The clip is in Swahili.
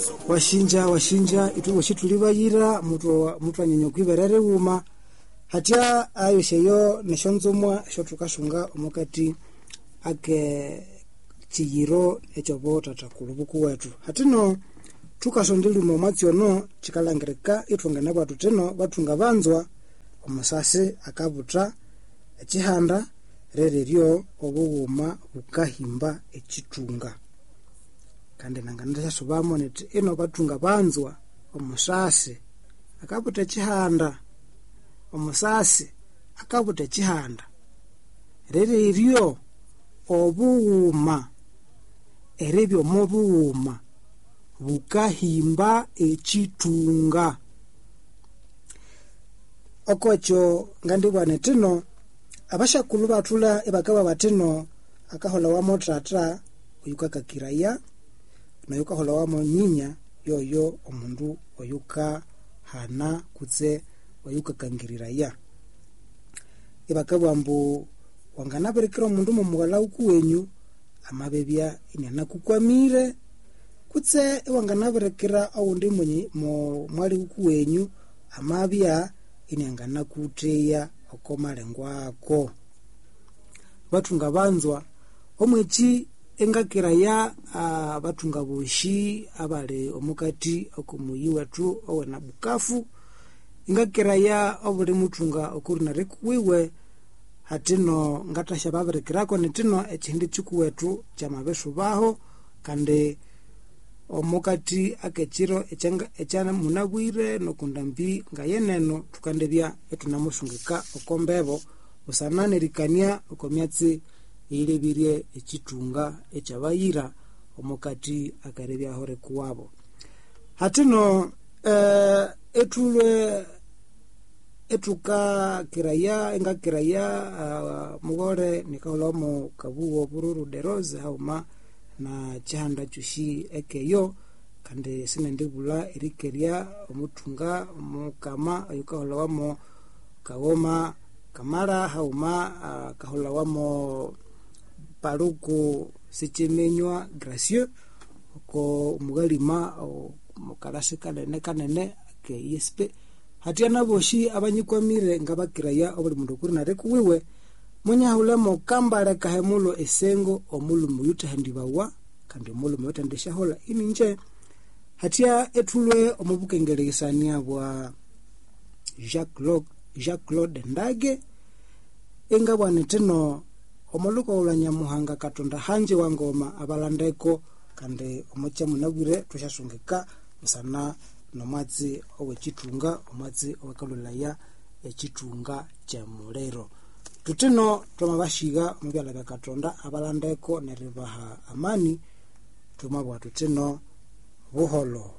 washinja itu washitulibayira mutu anyenyo kwiberere uma hatia ayo sheyo neshonzomwa shotukashunga omukati ake chiyiro echobo tatakulubuku wetu hatino tukasondeli mu matyono chikalangirika itungana batu teno batunga banzwa omusase akabuta ekihanda rereryo obuwuma bukahimba echitunga kandi nangandasha subamo neti ino batunga banzwa omusase akabuta ekihanda omusase akabuta ekihanda rereryo obuwuma erebyo mubuwuma bukahimba echitunga okocho ngandibwane tino abashakulu batula ebakaba batino akahola wa motata uyuka kakiraya na yuka hola wa monyinya yoyo omundu oyuka hana kutse oyuka kangiriraya ebakaba mbu wanganaberekera omundu mumugala ukuwenyu amabebya inyana kukwamire kutse wanganaberekera awundi mwali ukuwenyu amabya inyangana kuteya okomalengwako batunga banzwa omwechi engakiraya batunga boshi abale omukati okumuyi wetu owena bukafu engakiraya obuli mutunga okurina rekuwiwe hatino ngatasha baberekirako netino ekihindi chikuwetu chamabeshu baho kandi omukati akechiro echana munabwire nokundambi ngayeneno tukandebya etunamushungika okombebo usananirikania okomyatsi ilebirie echitunga echabayira omukati akarebya hore kuwabo hatino etulwe etuka kiraya engakiraya mugore nikalomo kabuwo bururu deroze hauma na chihanda chushi ekeyo kandi sinendibula erikeria omutunga omukama ayukahulawamo kawoma kamara hauma kahulawamo paruku sichimenywa gracieux ko mugalima mukarasi kanene ke ISP hatia naboshi abanyikwamire ngabakiraya obuli mundu kuri narekuwiwe munyahulemo kambale kahemulo esengo omulumu yutahandibawa kandi omulumu yutandishahola ininje hatia etulwe omubukengelesania bwa Jacques Claude Ndage engabwane teno omuluko olanya muhanga katonda hanje wangoma abalandeko kandi omucha munabwire tushashungika musana nomatsi owechitunga omatsi owekalulaya echitunga cha mulero tutino twamabashiga mubyala bya katonda abalandeko neribaha amani tumabwa tutino buholo